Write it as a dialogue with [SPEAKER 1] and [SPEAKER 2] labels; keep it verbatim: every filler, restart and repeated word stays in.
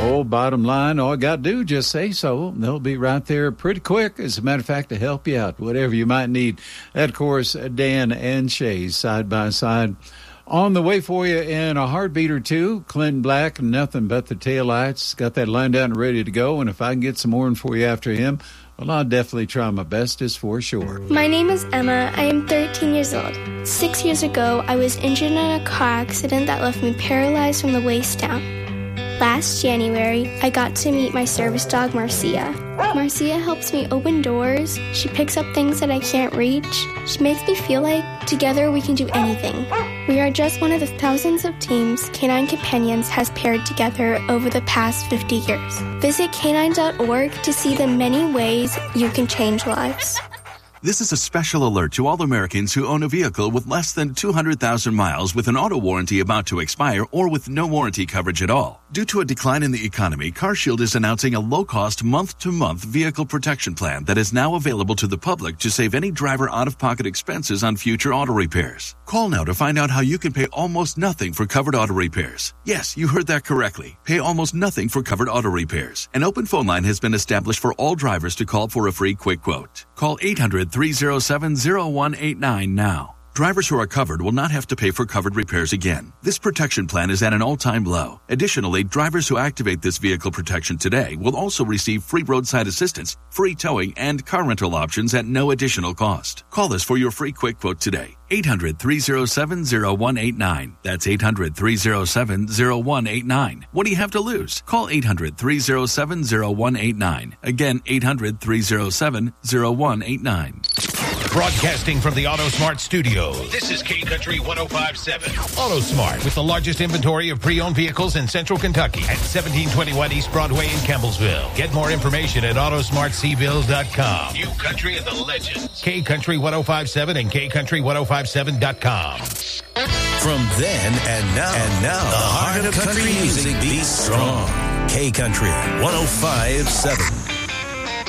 [SPEAKER 1] Oh, bottom line, all I got to do, just say so. They'll be right there pretty quick, as a matter of fact, to help you out, whatever you might need. That, of course, Dan and Shay, side by side. On the way for you in a heartbeat or two, Clinton Black, Nothing But the Taillights. Got that lined out and ready to go, and if I can get some more for you after him, well, I'll definitely try my bestest for sure.
[SPEAKER 2] My name is Emma. I am thirteen years old. Six years ago, I was injured in a car accident that left me paralyzed from the waist down. Last January, I got to meet my service dog, Marcia. Marcia helps me open doors. She picks up things that I can't reach. She makes me feel like together we can do anything. We are just one of the thousands of teams Canine Companions has paired together over the past fifty years. Visit canine dot org to see the many ways you can change lives.
[SPEAKER 3] This is a special alert to all Americans who own a vehicle with less than two hundred thousand miles with an auto warranty about to expire or with no warranty coverage at all. Due to a decline in the economy, CarShield is announcing a low-cost month-to-month vehicle protection plan that is now available to the public to save any driver out-of-pocket expenses on future auto repairs. Call now to find out how you can pay almost nothing for covered auto repairs. Yes, you heard that correctly. Pay almost nothing for covered auto repairs. An open phone line has been established for all drivers to call for a free quick quote. Call eight hundred, three oh seven, oh one eight nine now. Drivers who are covered will not have to pay for covered repairs again. This protection plan is at an all-time low. Additionally, drivers who activate this vehicle protection today will also receive free roadside assistance, free towing, and car rental options at no additional cost. Call us for your free quick quote today. eight hundred, three oh seven, oh one eight nine. That's eight hundred, three oh seven, oh one eight nine. What do you have to lose? Call eight hundred, three oh seven, oh one eight nine. Again, eight hundred, three oh seven, oh one eight nine.
[SPEAKER 4] Broadcasting from the AutoSmart studios, this is K Country one oh five point seven. AutoSmart, with the largest inventory of pre-owned vehicles in Central Kentucky at seventeen twenty-one East Broadway in Campbellsville. Get more information at autosmart c ville dot com. New Country of the Legends. K Country one oh five point seven and k country ten fifty-seven dot com.
[SPEAKER 5] From then and now, and now, the heart of country music beats strong. K Country one oh five point seven.